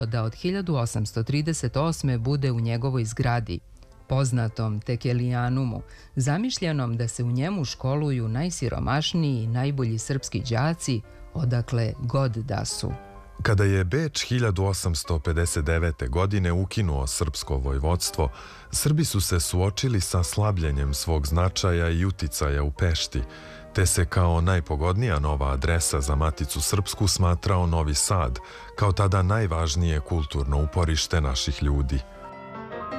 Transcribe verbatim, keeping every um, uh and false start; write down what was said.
da od hiljadu osamsto trideset osme. bude u njegovoj zgradi, poznatom Tekelijanumu, zamišljenom da se u njemu školuju najsiromašniji i najbolji srpski đaci, odakle god da su. Kada je Beč hiljadu osamsto pedeset devete. godine ukinuo srpsko vojvodstvo, Srbi su se suočili sa slabljenjem svog značaja i uticaja u Pešti, te se kao najpogodnija nova adresa za Maticu Srpsku smatrao Novi Sad, kao tada najvažnije kulturno uporište naših ljudi.